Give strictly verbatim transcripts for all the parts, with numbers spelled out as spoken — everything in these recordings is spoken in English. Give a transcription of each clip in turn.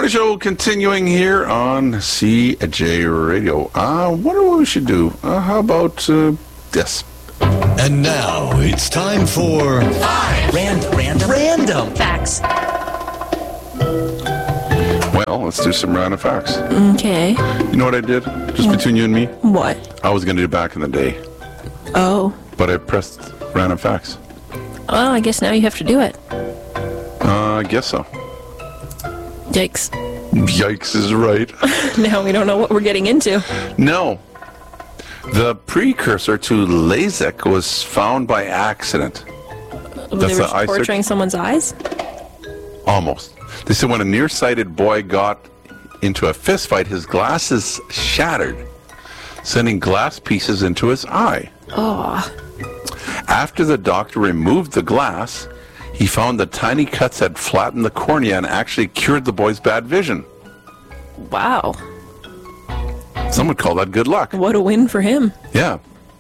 Morning Show continuing here on C J Radio. I uh, wonder what we should do. Uh, how about uh, this? And now it's time for Five Random, random, random Facts. Well, let's do some random facts. Okay. You know what I did? Just between you and me? What? I was going to do it back in the day. Oh. But I pressed random facts. Well, I guess now you have to do it. Uh, I guess so. Yikes. Yikes is right. Now we don't know what we're getting into. No. The precursor to LASIK was found by accident. They were torturing someone's eyes? Almost. They said when a nearsighted boy got into a fist fight, his glasses shattered, sending glass pieces into his eye. Oh. After the doctor removed the glass, he found the tiny cuts had flattened the cornea and actually cured the boy's bad vision. Wow. Some would call that good luck. What a win for him. Yeah.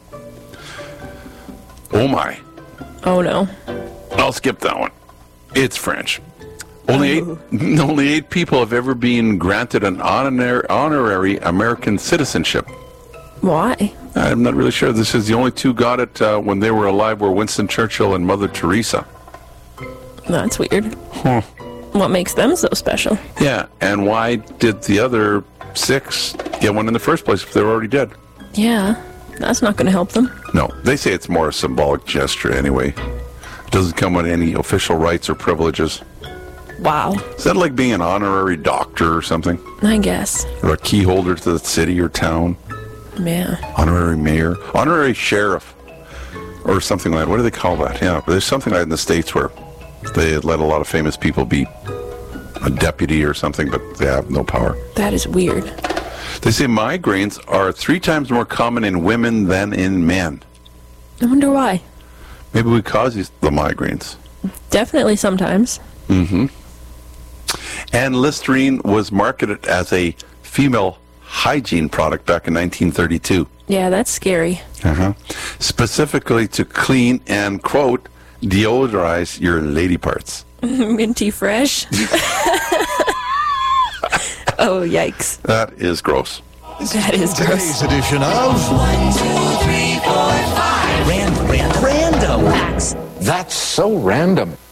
Oh my. Oh no. I'll skip that one. It's French. Only oh. eight, only eight people have ever been granted an honor, honorary American citizenship. Why? I'm not really sure. This is the only two got it uh, when they were alive were Winston Churchill and Mother Teresa. That's weird. Huh. What makes them so special? Yeah, and why did the other six get one in the first place if they were already dead? Yeah, that's not going to help them. No, they say it's more a symbolic gesture anyway. It doesn't come with any official rights or privileges. Wow. Is that like being an honorary doctor or something? I guess. Or a key holder to the city or town? Yeah. Honorary mayor? Honorary sheriff? Or something like that. What do they call that? Yeah, but there's something like that in the States where they let a lot of famous people be a deputy or something, but they have no power. That is weird. They say migraines are three times more common in women than in men. I wonder why. Maybe we cause these, the migraines. Definitely sometimes. Mm-hmm. And Listerine was marketed as a female hygiene product back in nineteen thirty-two. Yeah, that's scary. Uh-huh. Specifically to clean and, quote, deodorize your lady parts. Minty fresh. Oh, yikes. That is gross. That is gross. today's edition of One, two, three, four, five Random, random, random Facts. That's so random.